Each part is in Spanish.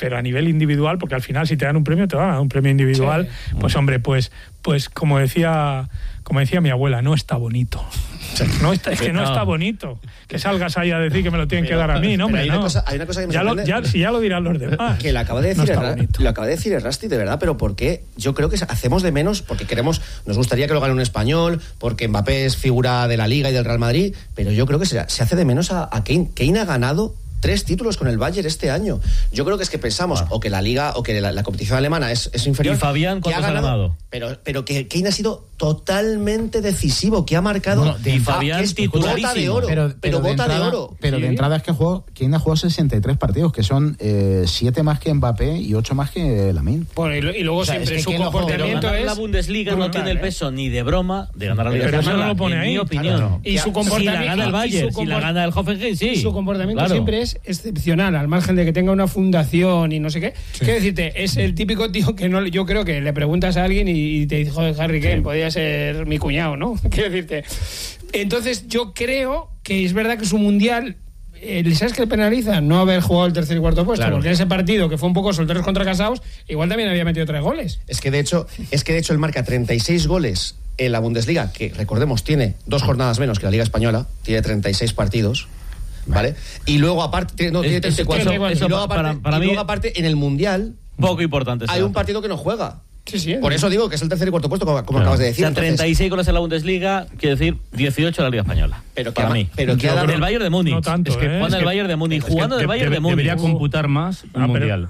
pero a nivel individual, porque al final si te dan un premio, te van a dar un premio individual, sí. Pues hombre, pues como decía mi abuela, no está bonito. No está bonito que salgas ahí a decir que me lo tienen que dar a mí, ¿no? Hombre, hay una cosa que me sorprende, ya lo dirán los demás. Que lo acaba de decir Errasti, de verdad, pero ¿por qué? Yo creo que hacemos de menos porque nos gustaría que lo gane un español, porque Mbappé es figura de la Liga y del Real Madrid, pero yo creo que se hace de menos a Kane. Kane ha ganado 3 títulos con el Bayern este año. Yo creo que es que pensamos o que la Liga o que la competición alemana es inferior. ¿Y Fabián cuántos ha ganado? Pero que Kane ha sido totalmente decisivo, que ha marcado y Fabián que es bota de oro, pero bota de oro. Pero de entrada es que Kane ha jugado 63 partidos, que son 7 más que Mbappé y 8 más que Lamine. Bueno, y luego siempre su comportamiento es... La Bundesliga brutal, no tiene el peso ni de broma de ganar la Liga Española. Pero eso no lo pone ahí, ahí. Mi opinión. Claro. Y su comportamiento... Si la gana el Bayern, si la gana el Hoffenheim, sí. Y su comportamiento siempre es excepcional, al margen de que tenga una fundación y no sé qué. Sí. Quiero decirte, es el típico tío que no, yo creo que le preguntas a alguien y te dice, joder, Harry Kane, podría ser mi cuñado, ¿no? Quiero decirte. Entonces, yo creo que es verdad que su mundial, ¿sabes qué le penaliza? No haber jugado el tercer y cuarto puesto, porque en ese partido, que fue un poco solteros contra casados, igual también había metido 3 goles. Es que de hecho él marca 36 goles en la Bundesliga, que recordemos tiene 2 jornadas menos que la Liga Española, tiene 36 partidos. ¿Vale? Y luego aparte tiene 34. Y luego aparte en el Mundial poco importante. Hay un partido que no juega. Sí, por eso digo que es el tercer y cuarto puesto, como acabas de decir. O sea, 36 goles en la Bundesliga, quiere decir 18 en la Liga Española. Pero para mí. Pero que ha dado del Bayern de Múnich. No tanto, es que pone el Bayern de Múnich, jugando del Bayern de Múnich. Debería computar más un mundial.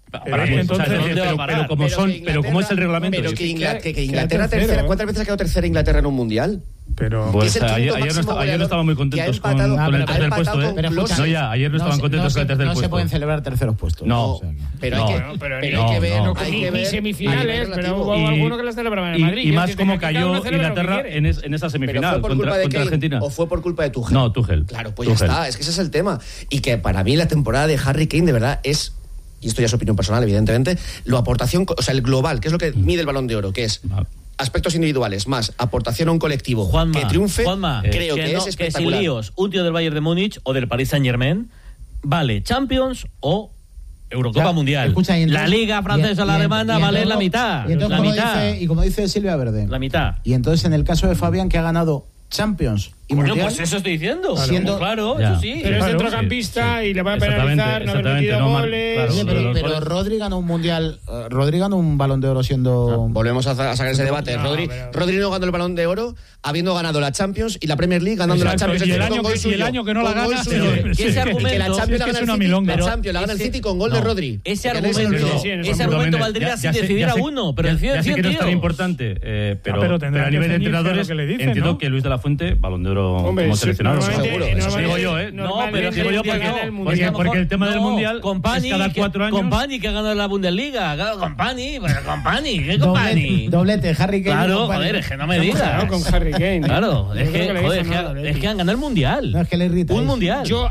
Pero como es el reglamento. Pero que Inglaterra tercera, ¿cuántas veces ha quedado tercera Inglaterra en un mundial? Pero pues ayer no estaban muy contentos con el tercer puesto, ayer no estaban contentos con el tercer puesto. No se pueden celebrar terceros puestos. No, pero hay que ver ni semifinales, pero hubo alguno que las celebraban en Madrid. Y más como cayó Inglaterra en esa semifinal contra Argentina. ¿O fue por culpa de Tuchel? No, Tuchel. Claro, pues ya está, es que ese es el tema. Y que para mí la temporada de Harry Kane de verdad es, y esto ya es opinión personal, evidentemente, el global, que es lo que mide el Balón de Oro, que es aspectos individuales más aportación a un colectivo que triunfe, creo que es espectacular. Que sin líos, un tío del Bayern de Múnich o del Paris Saint-Germain vale Champions o Eurocopa Mundial. Escucha, entonces, la Liga francesa o la alemana vale la mitad. Y como dice Silvia Verde, la mitad. Y entonces en el caso de Fabián, que ha ganado Champions y Mundial, pues eso estoy diciendo. Claro, eso sí. Pero es centrocampista y le va a penalizar no haber metido goles. Pero Rodri ganó un Mundial, Rodri ganó un Balón de Oro siendo... Volvemos a sacar ese debate. Rodri no ganó el Balón de Oro habiendo ganado la Champions y la Premier League ganando la Champions. Y el año que no la gana... Ese argumento... Que la Champions la gana el City con gol de Rodri. Ese argumento valdría sin decidir a uno. Pero ya sé que no es tan importante, pero a nivel de entrenadores entiendo que Luis de la Fuente, Balón de Oro como seleccionado, seguro. Eso digo yo, No, pero digo yo porque el tema del Mundial es cada 4 años. Company que ha ganado la Bundesliga. Company, ¿qué Company? Doblete, Harry Kane. Claro, joder, es que no me digas. Con Harry Kane. Claro, es que han ganado el Mundial. No, es que le irrita. Un Mundial. Yo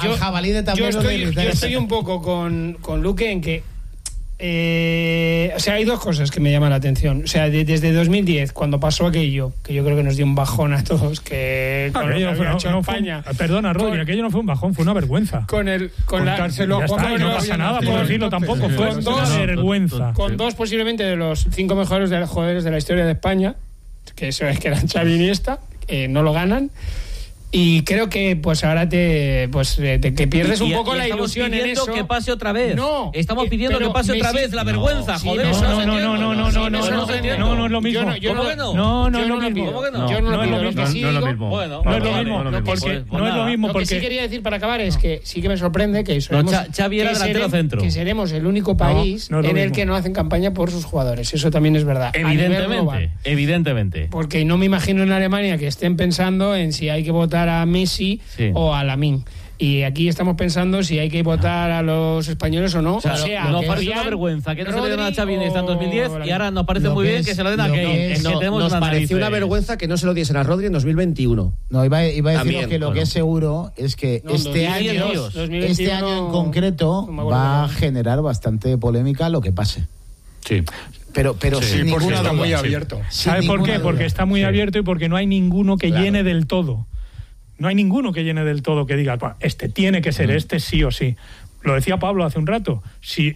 estoy un poco con Luque en que o sea, hay 2 cosas que me llaman la atención. O sea, desde 2010, cuando pasó aquello, que yo creo que nos dio un bajón a todos, que aquello no fue España. Perdona, Rodri, aquello no fue un bajón, fue una vergüenza. Contárselo a Juan, no pasa nada por decirlo tampoco, fue una vergüenza. Con 2 posiblemente de los 5 mejores jugadores de la historia de España, que eso es que eran Xavi y Iniesta, no lo ganan. Y creo que pues ahora que pierdes un poco la ilusión en eso. Estamos pidiendo que pase otra vez. No, estamos pidiendo que pase otra vez la vergüenza, joder. No es lo mismo. No es lo mismo. ¿Cómo que no? Yo no es lo mismo. Bueno, no es lo mismo. No es lo mismo. Lo que sí quería decir para acabar es que sí que me sorprende que Xavi era delantero centro. Que seremos el único país en el que no hacen campaña por sus jugadores. Eso también es verdad. Evidentemente. Porque no me imagino en Alemania que estén pensando en si hay que votar a Messi o a Lamine. Y aquí estamos pensando si hay que votar a los españoles o no. O sea, nos parece una vergüenza que no se le den a Xavi en 2010 y ahora nos parece muy bien que se lo den a Kane. Nos pareció una vergüenza que no se lo diesen a Rodri en 2021. No, iba a decir que lo que es seguro es que este año en concreto va a generar bastante polémica lo que pase. Sí. Pero sin ninguna está muy abierto. ¿Sabe por qué? Porque está muy abierto y porque no hay ninguno que llene del todo. No hay ninguno que llene del todo que diga, este tiene que ser este sí o sí. Lo decía Pablo hace un rato. Si